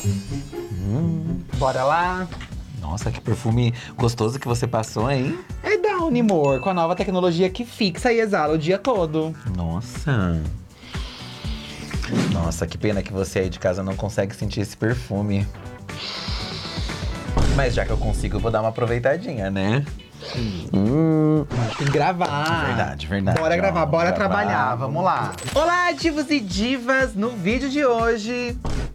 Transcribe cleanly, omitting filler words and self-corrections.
Bora lá? Nossa, que perfume gostoso que você passou, hein? É Downy, amor, com a nova tecnologia que fixa e exala o dia todo. Nossa. Nossa, que pena que você aí de casa não consegue sentir esse perfume. Mas já que eu consigo, eu vou dar uma aproveitadinha, né? Tem que gravar. Verdade, verdade. Bora gravar, Ó, bora gravar. trabalhar, vamos lá. Olá, divos e divas! No vídeo de hoje,